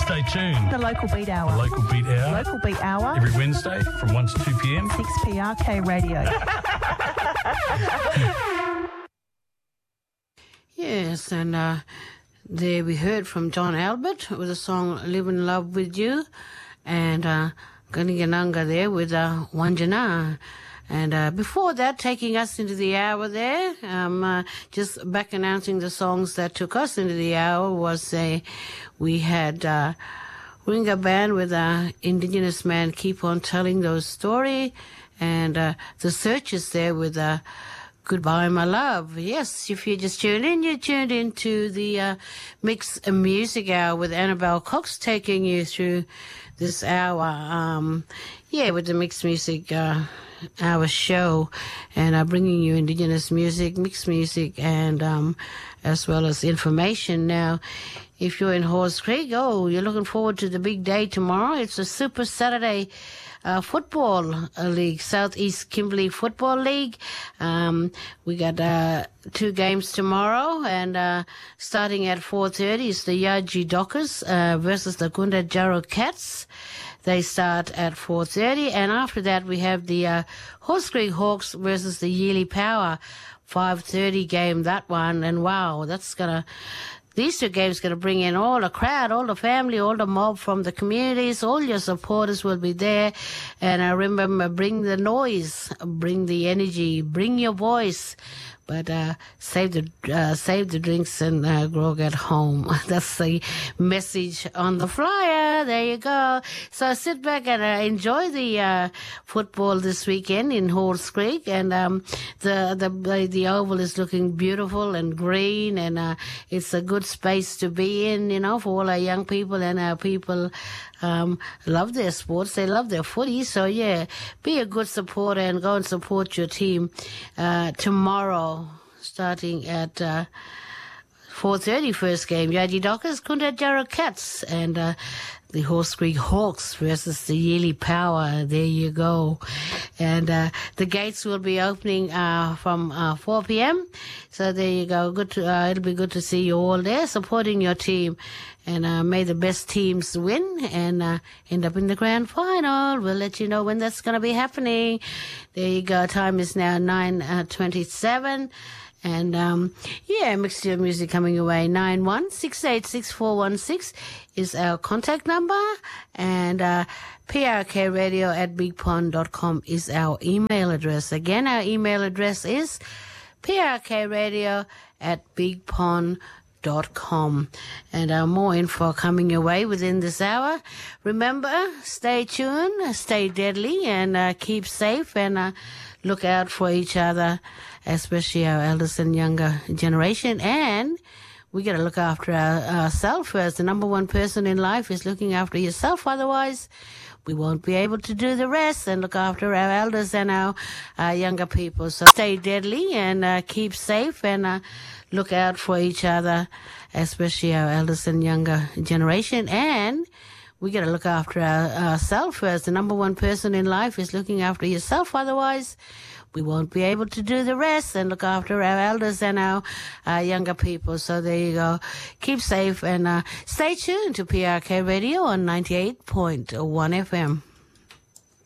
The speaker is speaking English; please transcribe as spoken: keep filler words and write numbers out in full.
Stay tuned. The Local Beat Hour. The Local Beat Hour. Local Beat Hour. Every Wednesday from one to two p.m. six P R K Radio. Yes, and uh, there we heard from John Albert with the song Live in Love with You, and uh, Ganigananga there with uh, Wanjana. And uh, before that, taking us into the hour there, um, uh, just back announcing the songs that took us into the hour was uh, we had uh, Ringa Band with uh, Indigenous Man Keep On Telling Those Story, and uh, The Searchers there with uh, Goodbye My Love. Yes, if you just tuned in, you tuned into the uh, Mixed Music Hour with Annabelle Cox taking you through this hour. Um, yeah, with the Mixed Music uh our show, and uh, bringing you Indigenous music, mixed music, and um, as well as information. Now, if you're in Halls Creek, oh, you're looking forward to the big day tomorrow. It's a Super Saturday uh, Football uh, League, Southeast Kimberley Football League. Um, we got uh, two games tomorrow, and uh, starting at four thirty is the Yaji Dockers uh, versus the Gunda Jarro Cats. They start at four thirty, and after that we have the uh, Horse Creek Hawks versus the Yearly Power, five thirty game, that one. And wow, that's gonna, these two games gonna bring in all the crowd, all the family, all the mob from the communities. All your supporters will be there. And I remember, bring the noise, bring the energy, bring your voice. But uh, save the uh, save the drinks and uh, grog at home. That's the message on the flyer. There you go. So sit back and uh, enjoy the uh, football this weekend in Halls Creek. And um, the, the the oval is looking beautiful and green, and uh, it's a good space to be in, you know, for all our young people, and our people um, love their sports. They love their footy. So yeah, be a good supporter and go and support your team uh, tomorrow. Starting at uh, four thirty, first game, Yaji Dockers, Kunda Jarro Cats, and uh, the Horse Creek Hawks versus the Yearly Power. There you go. And uh, the gates will be opening uh, from uh, four p.m. So there you go. Good to, uh, it'll be good to see you all there supporting your team. And uh, may the best teams win and uh, end up in the grand final. We'll let you know when that's going to be happening. There you go. Time is now nine twenty-seven. And, um, yeah, mixed music coming away. nine one six eight six four one six is our contact number. And uh, P R K radio at big pond dot com is our email address. Again, our email address is P R K radio at big pond dot com. And uh, more info coming your way within this hour. Remember, stay tuned, stay deadly, and uh, keep safe, and uh, look out for each other, especially our elders and younger generation. And we got to look after our, ourselves first. The number one person in life is looking after yourself. Otherwise, we won't be able to do the rest and look after our elders and our, our younger people. So stay deadly and uh, keep safe, and uh, look out for each other, especially our elders and younger generation. And we got to look after our, ourselves first. The number one person in life is looking after yourself. Otherwise, we won't be able to do the rest and look after our elders and our, our younger people. So there you go. Keep safe, and uh, stay tuned to P R K Radio on ninety-eight point one F M.